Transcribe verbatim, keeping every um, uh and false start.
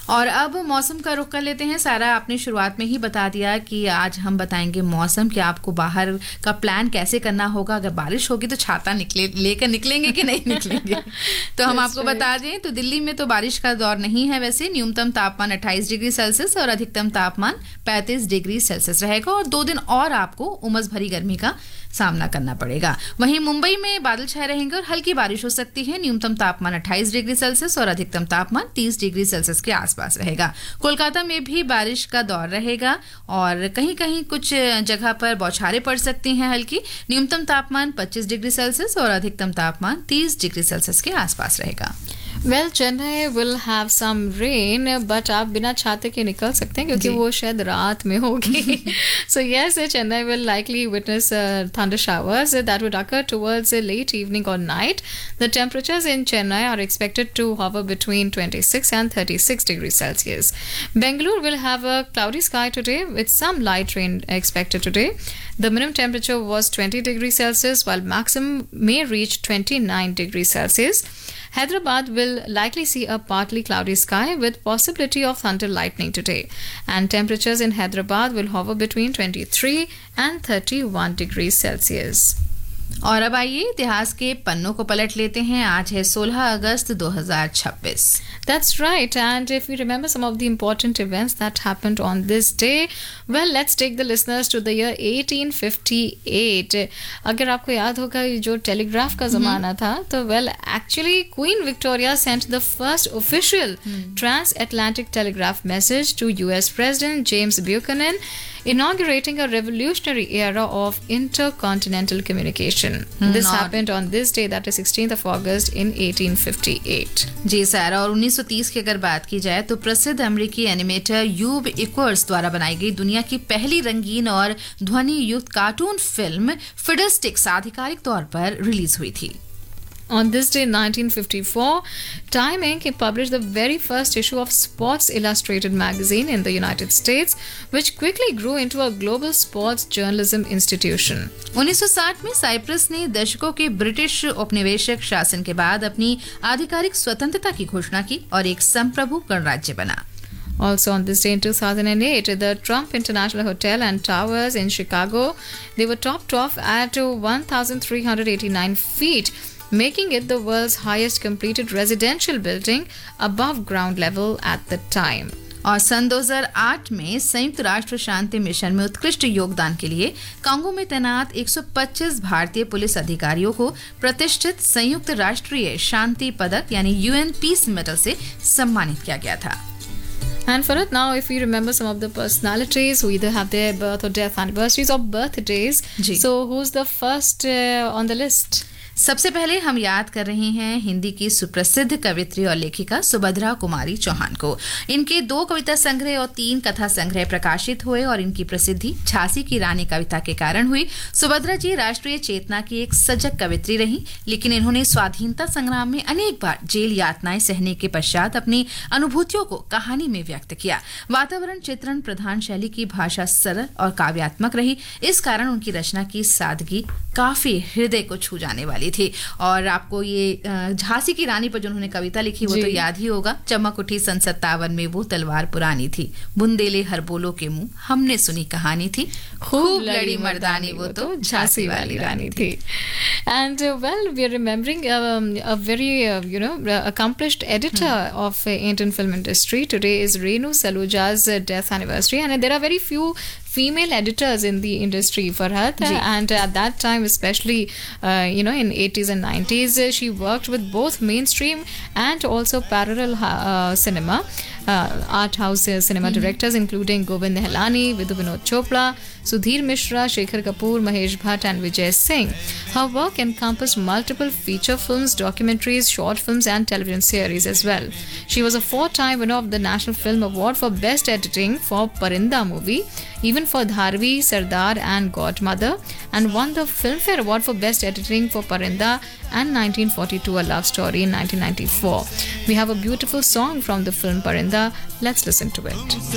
और अब मौसम का रुख कर लेते हैं। सारा, आपने शुरुआत में ही बता दिया कि आज हम बताएंगे मौसम, कि आपको बाहर का प्लान कैसे करना होगा। अगर बारिश होगी तो छाता निकले लेकर निकलेंगे कि नहीं निकलेंगे। तो हम आपको बता दें तो दिल्ली में तो बारिश का दौर नहीं है। वैसे न्यूनतम तापमान अट्ठाईस डिग्री सेल्सियस और अधिकतम तापमान पैंतीस डिग्री सेल्सियस रहेगा और दो दिन और आपको उमस भरी गर्मी का सामना करना पड़ेगा। वहीं मुंबई में बादल छाए रहेंगे और हल्की बारिश हो सकती है। न्यूनतम तापमान अट्ठाईस डिग्री सेल्सियस और अधिकतम तापमान तीस डिग्री सेल्सियस के आसपास रहेगा। कोलकाता में भी बारिश का दौर रहेगा और कहीं कहीं कुछ जगह पर बौछारें पड़ सकती हैं हल्की। न्यूनतम तापमान पच्चीस डिग्री सेल्सियस और अधिकतम तापमान तीस डिग्री सेल्सियस के आसपास रहेगा। Well, Chennai will have some rain, but आप बिना छाते के निकल सकते हैं क्योंकि वो शायद रात में होगी. So yes, Chennai will likely witness uh, thunder showers that would occur towards uh, late evening or night. The temperatures in Chennai are expected to hover between twenty-six and thirty-six degrees Celsius. Bangalore will have a cloudy sky today with some light rain expected today. The minimum temperature was twenty degrees Celsius while maximum may reach twenty-nine degrees Celsius. Hyderabad will likely see a partly cloudy sky with possibility of thunder lightning today, and temperatures in Hyderabad will hover between twenty-three and thirty-one degrees Celsius. और अब आइए इतिहास के पन्नों को पलट लेते हैं। आज है सोलह अगस्त दो हज़ार छब्बीस. That's right, and if we remember some of the important events that happened on this day, well, let's take the listeners to the year eighteen fifty-eight. अगर आपको याद होगा ये जो टेलीग्राफ का ज़माना था, तो well, actually Queen Victoria sent the first official transatlantic telegraph message to U S President James Buchanan, inaugurating a revolutionary era of intercontinental communication. Hmm, this happened on this day, that is sixteenth of August in eighteen fifty-eight. जी सारा, और उन्नीस सौ तीस की अगर बात की जाए तो प्रसिद्ध अमेरिकी एनिमेटर यूब इक्वर्स द्वारा बनाई गई दुनिया की पहली रंगीन और ध्वनि युक्त कार्टून फिल्म फिडलस्टिक्स आधिकारिक तौर पर रिलीज हुई थी. On this day, nineteen fifty-four, Time Incorporated published the very first issue of Sports Illustrated magazine in the United States, which quickly grew into a global sports journalism institution. उन्नीस सौ साठ में Cyprus ने दशकों के British उपनिवेशक शासन के बाद अपनी आधिकारिक स्वतंत्रता की घोषणा की और एक संप्रभु गणराज्य बना. Also on this day in two thousand eight, the Trump International Hotel and Towers in Chicago, they were topped off at one thousand three hundred eighty-nine feet, making it the world's highest completed residential building above ground level at the time. और सन दो हज़ार आठ में संयुक्त राष्ट्र शांति mission में उत्कृष्ट योगदान के लिए कांगो में तैनात एक सौ पच्चीस भारतीय पुलिस अधिकारियों को प्रतिष्ठित संयुक्त राष्ट्रीय शांति पदक यानी यूएन पीस मेडल से सम्मानित किया गया था. And for it now, if we remember some of the personalities who either have their birth or death anniversaries or birthdays, so who's the first uh, on the list? सबसे पहले हम याद कर रहे हैं हिंदी की सुप्रसिद्ध कवित्री और लेखिका सुभद्रा कुमारी चौहान को. इनके दो कविता संग्रह और तीन कथा संग्रह प्रकाशित हुए और इनकी प्रसिद्धि झांसी की रानी कविता के कारण हुई. सुभद्रा जी राष्ट्रीय चेतना की एक सजग कवित्री रही, लेकिन इन्होंने स्वाधीनता संग्राम में अनेक बार जेल यातनाएं सहने के पश्चात अपनी अनुभूतियों को कहानी में व्यक्त किया. वातावरण चित्रण प्रधान शैली की भाषा सरल और काव्यात्मक रही. इस कारण उनकी रचना की सादगी काफी हृदय को छू जाने वाली थी. और आपको ये झांसी की रानी पर जो उन्होंने कविता लिखी वो तो याद ही होगा. चमक उठी सन सत्तावन में वो तलवार पुरानी थी, बुंदेले हर बोलो के मुंह हमने सुनी कहानी थी, खूब लड़ी मर्दानी वो तो झांसी वाली रानी थी. And uh, well, we are remembering um, a very uh, you know accomplished editor hmm. of uh, Indian film industry. Today is Renu Saluja's uh, death anniversary, and uh, there are very few female editors in the industry, Farhat, uh, and uh, at that time especially uh, you know in eighties and nineties uh, she worked with both mainstream and also parallel uh, cinema uh, art house uh, cinema mm-hmm. directors including Govind Nihalani, Vidhu Vinod Chopra, Sudhir Mishra, Shekhar Kapoor, Mahesh Bhatt and Vijay Singh. Her work encompassed multiple feature films, documentaries, short films and television series as well. She was a four-time winner of the National Film Award for Best Editing for Parinda movie, even for Dharvi, Sardar and Godmother, and won the Filmfare Award for Best Editing for Parinda and nineteen forty-two, A Love Story in nineteen ninety-four. We have a beautiful song from the film Parinda. Let's listen to it.